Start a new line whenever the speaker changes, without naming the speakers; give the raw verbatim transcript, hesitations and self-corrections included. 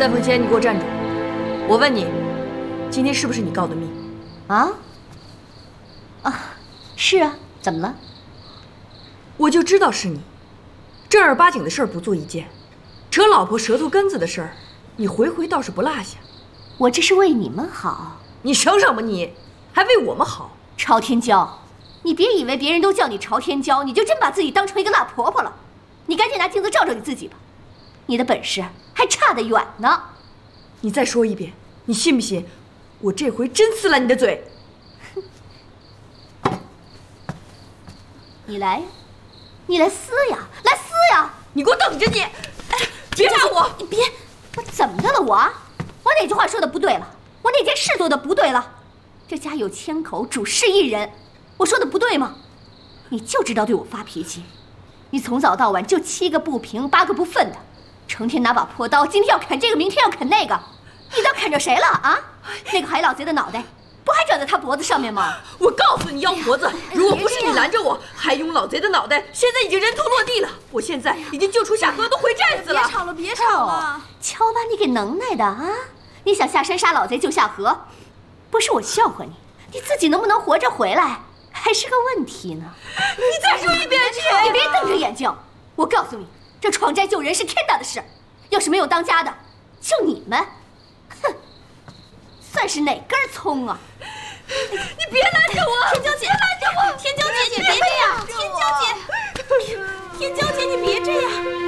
赛凤仙，你给我站住！我问你，今天是不是你告的密？
啊？啊，是啊，怎么了？
我就知道是你，正儿八经的事儿不做一件，扯老婆舌头根子的事儿，你回回倒是不落下。
我这是为你们好。
你省省吧你，还为我们好。
朝天椒，你别以为别人都叫你朝天椒，你就真把自己当成一个辣婆婆了。你赶紧拿镜子照照你自己吧，你的本事还差得远呢。
你再说一遍，你信不信我这回真撕了你的嘴？
你来呀，你来撕呀，来撕呀！
你给我等着你！别骂我！
你别，我怎么的了我？我哪句话说的不对了？我哪件事做的不对了？这家有千口，主事一人，我说的不对吗？你就知道对我发脾气，你从早到晚就七个不平八个不忿的，成天拿把破刀，今天要砍这个，明天要砍那个，你都砍着谁了啊？那个海老贼的脑袋不还长在他脖子上面吗？
我告诉你，妖婆子，如果不是你拦着我，海勇老贼的脑袋现在已经人头落地了。我现在已经救出夏荷，都回寨子了。
别吵了，别吵了！
哦、瞧把你给能耐的啊！你想下山杀老贼救夏荷，不是我笑话你，你自己能不能活着回来还是个问题呢。
你再说一遍去！
你别瞪着眼睛！我告诉你，这闯寨救人是天大的事，要是没有当家的，就你们，哼，算是哪根葱啊？
你别拦着我！
天娇姐，拦着我！天娇姐，你别这样！天娇姐，天娇姐，你别这样！